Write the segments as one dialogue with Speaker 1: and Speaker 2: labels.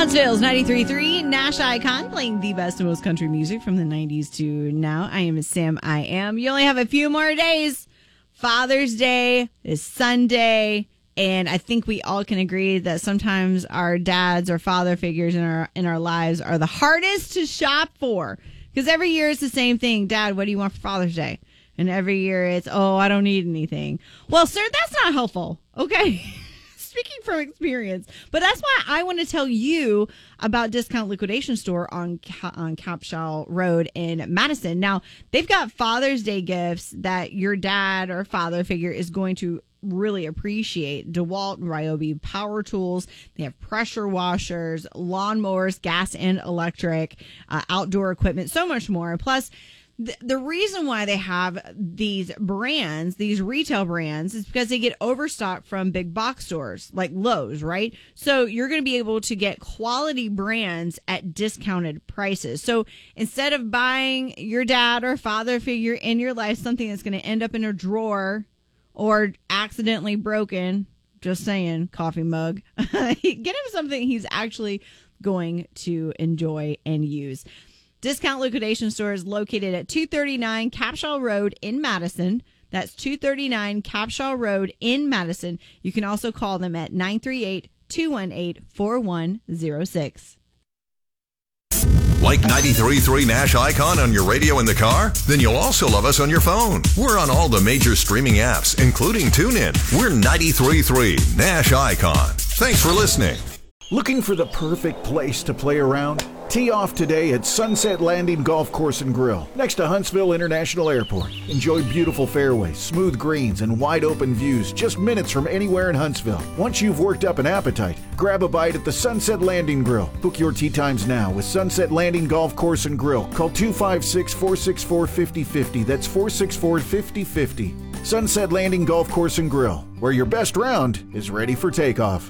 Speaker 1: Huntsville's 93.3 Nash Icon, playing the best and most country music from the 90s to now. I am Sam I Am. You only have a few more days. Father's Day is Sunday, and I think we all can agree that sometimes our dads or father figures in our lives are the hardest to shop for. Because every year it's the same thing. Dad, what do you want for Father's Day? And every year it's, oh, I don't need anything. Well, sir, that's not helpful. Okay. Speaking from experience, but that's why I want to tell you about Discount Liquidation Store on Capshaw Road in Madison. Now, they've got Father's Day gifts that your dad or father figure is going to really appreciate. DeWalt and Ryobi power tools. They have pressure washers, lawnmowers, gas and electric, outdoor equipment, so much more. Plus, the reason why they have these brands, these retail brands, is because they get overstocked from big box stores like Lowe's, right? So you're going to be able to get quality brands at discounted prices. So instead of buying your dad or father figure in your life something that's going to end up in a drawer or accidentally broken, just saying, coffee mug, get him something he's actually going to enjoy and use. Discount Liquidation Store is located at 239 Capshaw Road in Madison. That's 239 Capshaw Road in Madison. You can also call them at 938-218-4106.
Speaker 2: Like 93.3 Nash Icon on your radio in the car? Then you'll also love us on your phone. We're on all the major streaming apps, including TuneIn. We're 93.3 Nash Icon. Thanks for listening.
Speaker 3: Looking for the perfect place to play around? Tee off today at Sunset Landing Golf Course and Grill, next to Huntsville International Airport. Enjoy beautiful fairways, smooth greens, and wide open views just minutes from anywhere in Huntsville. Once you've worked up an appetite, grab a bite at the Sunset Landing Grill. Book your tee times now with Sunset Landing Golf Course and Grill. Call 256-464-5050. That's 464-5050. Sunset Landing Golf Course and Grill, where your best round is ready for takeoff.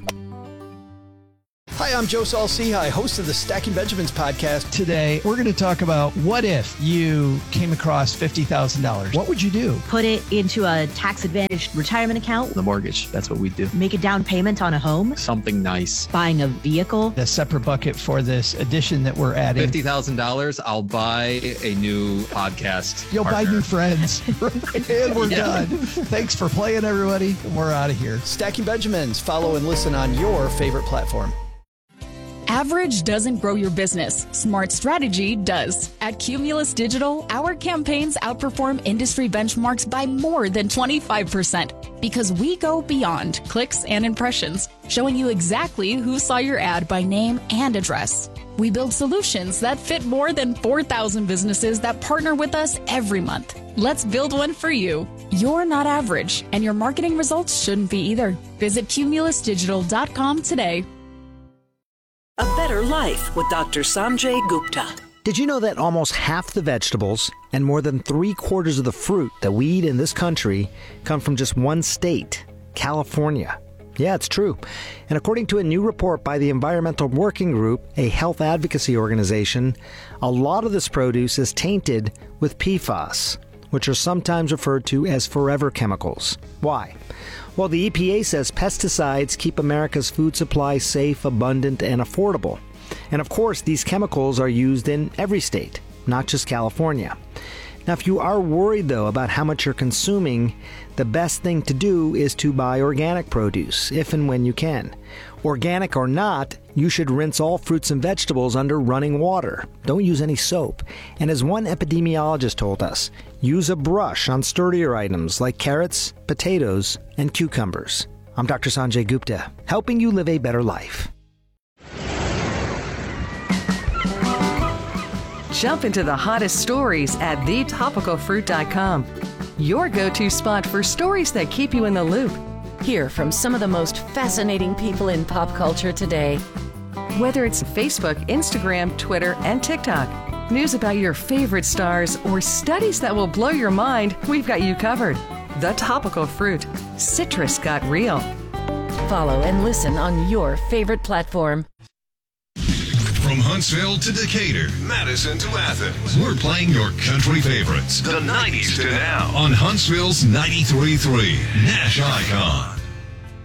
Speaker 4: Hi, I'm Joe Saul-Sehy, host of the Stacking Benjamins podcast.
Speaker 5: Today, we're going to talk about what if you came across $50,000. What would you do?
Speaker 6: Put it into a tax-advantaged retirement account.
Speaker 7: The mortgage, that's what we do.
Speaker 6: Make a down payment on a home.
Speaker 7: Something nice.
Speaker 6: Buying a vehicle.
Speaker 5: A separate bucket for this addition that we're adding.
Speaker 7: $50,000, I'll buy a new podcast
Speaker 5: You'll
Speaker 7: partner.
Speaker 5: buy new friends. And we're done. Thanks for playing, everybody. We're out of here.
Speaker 4: Stacking Benjamins. Follow and listen on your favorite platform.
Speaker 8: Average doesn't grow your business. Smart strategy does. At Cumulus Digital, our campaigns outperform industry benchmarks by more than 25% because we go beyond clicks and impressions, showing you exactly who saw your ad by name and address. We build solutions that fit more than 4,000 businesses that partner with us every month. Let's build one for you. You're not average, and your marketing results shouldn't be either. Visit cumulusdigital.com today.
Speaker 9: A Better Life with Dr. Sanjay Gupta.
Speaker 10: Did you know that almost half the vegetables and more than 3/4 of the fruit that we eat in this country come from just one state, California? Yeah, it's true. And according to a new report by the Environmental Working Group, a health advocacy organization, a lot of this produce is tainted with PFAS, which are sometimes referred to as forever chemicals. Why? Well, the EPA says pesticides keep America's food supply safe, abundant, and affordable. And of course, these chemicals are used in every state, not just California. Now, if you are worried, though, about how much you're consuming, the best thing to do is to buy organic produce, if and when you can. Organic or not, you should rinse all fruits and vegetables under running water. Don't use any soap. And as one epidemiologist told us, use a brush on sturdier items like carrots, potatoes, and cucumbers. I'm Dr. Sanjay Gupta, helping you live a better life.
Speaker 11: Jump into the hottest stories at thetopicalfruit.com. Your go-to spot for stories that keep you in the loop.
Speaker 12: Hear from some of the most fascinating people in pop culture today.
Speaker 11: Whether it's Facebook, Instagram, Twitter, and TikTok, news about your favorite stars, or studies that will blow your mind, we've got you covered. The Topical Fruit. Citrus got real.
Speaker 12: Follow and listen on your favorite platform.
Speaker 2: From Huntsville to Decatur, Madison to Athens, we're playing your country favorites, the 90s to now, on Huntsville's 93.3 Nash Icon.